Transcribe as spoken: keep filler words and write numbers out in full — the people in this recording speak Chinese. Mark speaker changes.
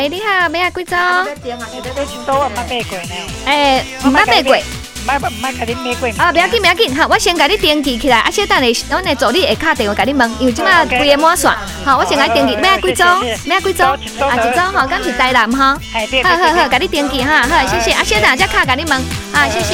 Speaker 1: 喂，你好，要啊几组？
Speaker 2: 都我捌买过呢。
Speaker 1: 诶，唔捌买过。
Speaker 2: 唔捌唔捌甲你买过。
Speaker 1: 啊，不要紧，不要紧，哈，我先甲你登记起来，啊，小等下，阮的助理会敲电话甲你问，因为即马规个满线，好，我先甲你登记，要啊几组？要啊几组？啊，一组吼，敢是台南吼？好好好，甲你登记哈，好，谢谢，啊，小等下再敲甲你问，啊，谢谢。